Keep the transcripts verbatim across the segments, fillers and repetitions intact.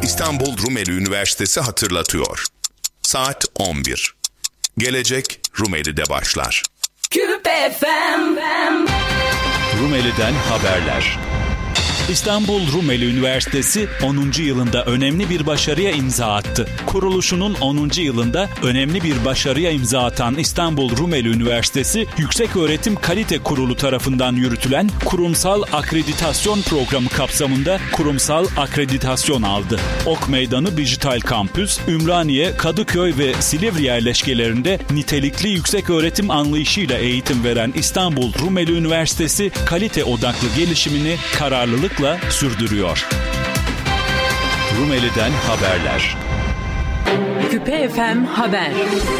İstanbul Rumeli Üniversitesi hatırlatıyor. Saat on bir. Gelecek Rumeli'de başlar. Küpe F M. Rumeli'den haberler. İstanbul Rumeli Üniversitesi onuncu yılında önemli bir başarıya imza attı. Kuruluşunun onuncu yılında önemli bir başarıya imza atan İstanbul Rumeli Üniversitesi, Yükseköğretim Kalite Kurulu tarafından yürütülen kurumsal akreditasyon programı kapsamında kurumsal akreditasyon aldı. Ok Meydanı Dijital Kampüs, Ümraniye, Kadıköy ve Silivri yerleşkelerinde nitelikli yükseköğretim anlayışıyla eğitim veren İstanbul Rumeli Üniversitesi, kalite odaklı gelişimini kararlılık sürdürüyor. Rumeli'den haberler. Küpe F M Haber.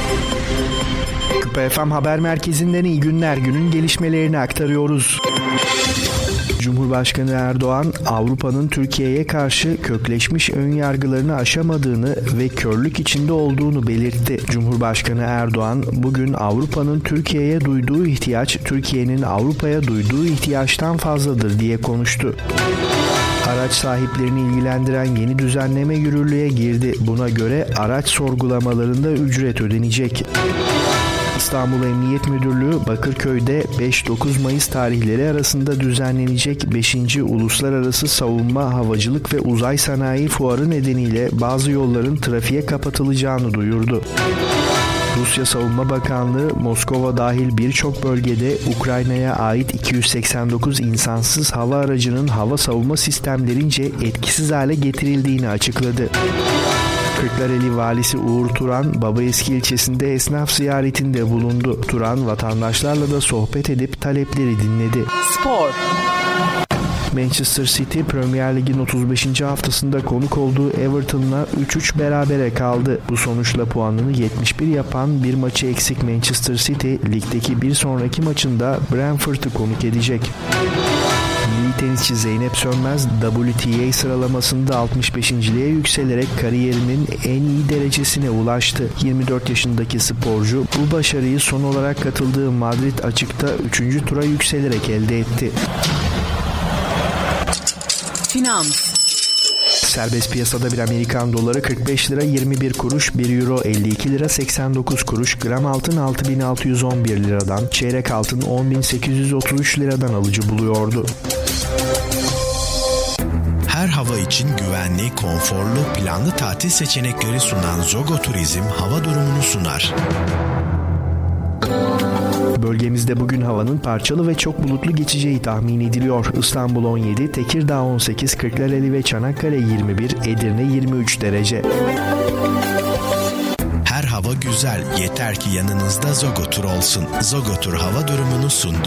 Küpe F M Haber Merkezi'nden iyi günler, günün gelişmelerini aktarıyoruz. Cumhurbaşkanı Erdoğan, Avrupa'nın Türkiye'ye karşı kökleşmiş önyargılarını aşamadığını ve körlük içinde olduğunu belirtti. Cumhurbaşkanı Erdoğan, bugün Avrupa'nın Türkiye'ye duyduğu ihtiyaç, Türkiye'nin Avrupa'ya duyduğu ihtiyaçtan fazladır diye konuştu. Araç sahiplerini ilgilendiren yeni düzenleme yürürlüğe girdi. Buna göre araç sorgulamalarında ücret ödenecek. İstanbul Emniyet Müdürlüğü, Bakırköy'de beş dokuz Mayıs tarihleri arasında düzenlenecek beşinci Uluslararası Savunma, Havacılık ve Uzay Sanayi Fuarı nedeniyle bazı yolların trafiğe kapatılacağını duyurdu. Rusya Savunma Bakanlığı, Moskova dahil birçok bölgede Ukrayna'ya ait iki yüz seksen dokuz insansız hava aracının hava savunma sistemlerince etkisiz hale getirildiğini açıkladı. Kırklareli Valisi Uğur Turan, Babaeski ilçesinde esnaf ziyaretinde bulundu. Turan, vatandaşlarla da sohbet edip talepleri dinledi. Spor. Manchester City, Premier Lig'in otuz beşinci haftasında konuk olduğu Everton'la üç üç berabere kaldı. Bu sonuçla puanını yetmiş bir yapan bir maçı eksik Manchester City, ligdeki bir sonraki maçında Brentford'u konuk edecek. Milli tenisçi Zeynep Sönmez, W T A sıralamasında altmış beşinciliğe yükselerek kariyerinin en iyi derecesine ulaştı. yirmi dört yaşındaki sporcu bu başarıyı son olarak katıldığı Madrid Açık'ta üçüncü tura yükselerek elde etti. Finans. Serbest piyasada bir Amerikan doları kırk beş lira yirmi bir kuruş, bir euro elli iki lira seksen dokuz kuruş, gram altın altı bin altı yüz on bir liradan, çeyrek altın on bin sekiz yüz otuz üç liradan alıcı buluyordu. Her hava için güvenli, konforlu, planlı tatil seçenekleri sunan Zogo Turizm hava durumunu sunar. Bölgemizde bugün havanın parçalı ve çok bulutlu geçeceği tahmin ediliyor. İstanbul on yedi, Tekirdağ on sekiz, Kırklareli ve Çanakkale yirmi bir, Edirne yirmi üç derece. Her hava güzel, yeter ki yanınızda Zogo Tur olsun. Zogo Tur hava durumunu sundu.